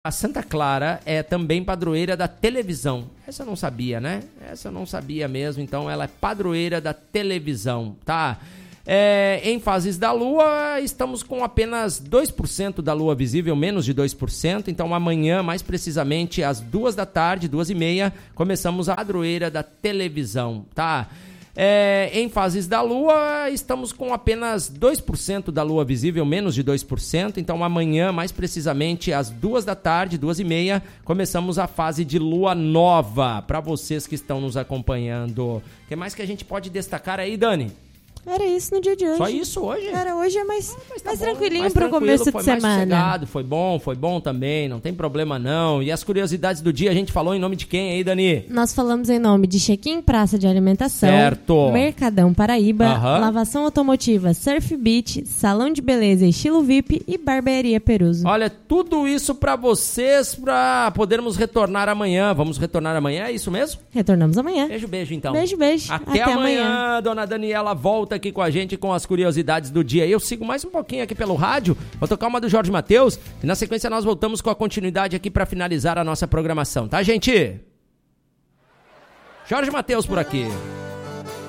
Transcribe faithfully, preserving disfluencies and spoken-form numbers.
A Santa Clara é também padroeira da televisão. Essa eu não sabia, né? Essa eu não sabia mesmo, então ela é padroeira da televisão, tá? É, em fases da Lua, estamos com apenas dois por cento da Lua visível, menos de dois por cento. Então amanhã, mais precisamente às duas da tarde, duas e meia, começamos a padroeira da televisão, tá? É, em fases da Lua, estamos com apenas dois por cento da Lua visível, menos de dois por cento. Então amanhã, mais precisamente às duas da tarde, duas e meia, começamos a fase de Lua Nova, para vocês que estão nos acompanhando. O que mais que a gente pode destacar aí, Dani? Era isso no dia de hoje. Só isso hoje? Era hoje, é mais, ah, mas tá mais bom, tranquilinho mais pro tranquilo, começo de foi semana. Mais sossegado, foi bom, foi bom também, não tem problema não. E as curiosidades do dia, a gente falou em nome de quem aí, Dani? Nós falamos em nome de Check-in Praça de Alimentação, certo. Mercadão Paraíba, Aham. Lavação Automotiva Surf Beach, Salão de Beleza Estilo V I P e Barbearia Peruso. Olha, tudo isso pra vocês, pra podermos retornar amanhã. Vamos retornar amanhã, é isso mesmo? Retornamos amanhã. Beijo, beijo então. Beijo, beijo. Até, Até amanhã, amanhã. Dona Daniela volta aqui com a gente com as curiosidades do dia. Eu sigo mais um pouquinho aqui pelo rádio, vou tocar uma do Jorge Mateus e na sequência nós voltamos com a continuidade aqui pra finalizar a nossa programação, tá, gente? Jorge Mateus por aqui.